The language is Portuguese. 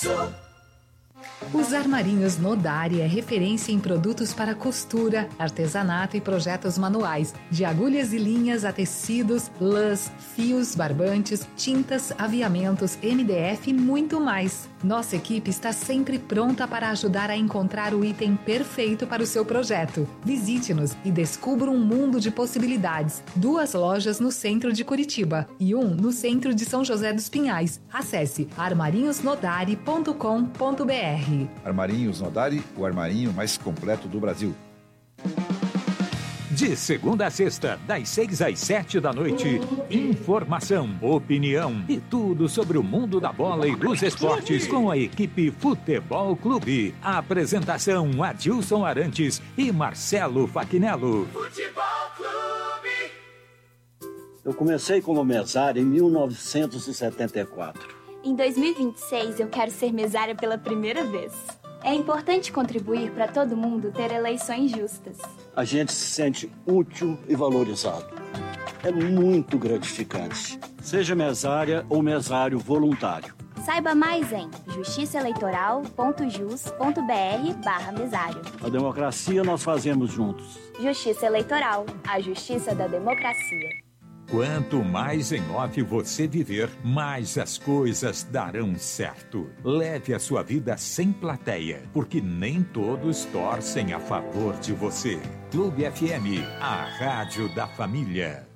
Os Armarinhos Nodari é referência em produtos para costura, artesanato e projetos manuais, de agulhas e linhas a tecidos, lãs, fios, barbantes, tintas, aviamentos, MDF e muito mais. Nossa equipe está sempre pronta para ajudar a encontrar o item perfeito para o seu projeto. Visite-nos e descubra um mundo de possibilidades. 2 lojas no centro de Curitiba e 1 no centro de São José dos Pinhais. Acesse armarinhosnodari.com.br. Armarinhos Nodari, o armarinho mais completo do Brasil. De segunda a sexta, das 6 às 7 da noite, informação, opinião e tudo sobre o mundo da bola e dos esportes com a equipe Futebol Clube. A apresentação Adilson Arantes e Marcelo Faquinello. Futebol Clube. Eu comecei como mesário em 1974. Em 2026, eu quero ser mesária pela primeira vez. É importante contribuir para todo mundo ter eleições justas. A gente se sente útil e valorizado. É muito gratificante. Seja mesária ou mesário voluntário. Saiba mais em justiçaeleitoral.jus.br/mesário. A democracia nós fazemos juntos. Justiça Eleitoral, a justiça da democracia. Quanto mais em off você viver, mais as coisas darão certo. Leve a sua vida sem plateia, porque nem todos torcem a favor de você. Clube FM, a rádio da família.